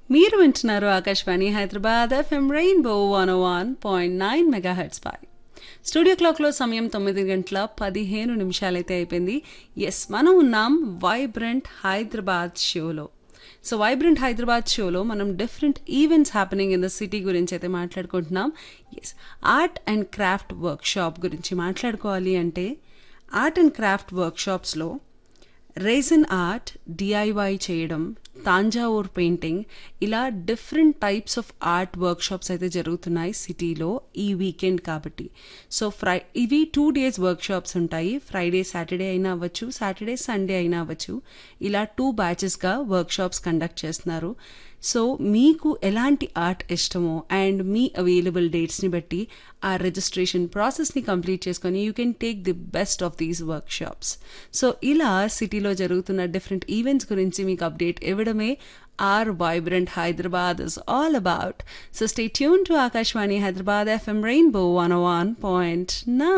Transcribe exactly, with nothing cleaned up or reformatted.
మీరు వింటున్నారు Akashvani Hyderabad FM rainbow one one point nine megahertz పై studio క్లాక్లో సమయం తొమ్మిది గంటల పదిహేను నిమిషాలైతే అయిపోయింది. ఎస్, మనం ఉన్నాం వైబ్రెంట్ హైదరాబాద్ షోలో. సో వైబ్రెంట్ హైదరాబాద్ షోలో మనం different events happening in the city గురించి అయితే మాట్లాడుకుంటున్నాం. Yes, art and craft work shop గురించి మాట్లాడుకోవాలి అంటే ఆర్ట్ అండ్ క్రాఫ్ట్ వర్క్ షాప్స్లో రేజన్ ఆర్ట్, డిఐవై చేయడం, తాంజావూర్ పెయింటింగ్, ఇలా different types of art work shops అయితే జరుగుతున్నాయి సిటీలో ఈ వీకెండ్ కాబట్టి. సో ఫ్రై ఇవి టూ డేస్ వర్క్ షాప్స్ ఉంటాయి. ఫ్రైడే సాటర్డే అయినా అవ్వచ్చు, సాటర్డే సండే అయినా అవ్వచ్చు. ఇలా టూ బ్యాచెస్గా వర్క్ షాప్స్ కండక్ట్ చేస్తున్నారు. సో మీకు ఎలాంటి ఆర్ట్ ఇష్టమో అండ్ మీ అవైలబుల్ డేట్స్ని బట్టి ఆ రిజిస్ట్రేషన్ ప్రాసెస్ని కంప్లీట్ చేసుకొని you can take the best of these work shops. So ఇలా సిటీలో జరుగుతున్న డిఫరెంట్ ఈవెంట్స్ గురించి మీకు అప్డేట్ ఇవ్వడమే our vibrant Hyderabad is all about. So stay tuned to Akashvani Hyderabad F M Rainbow one oh one point nine.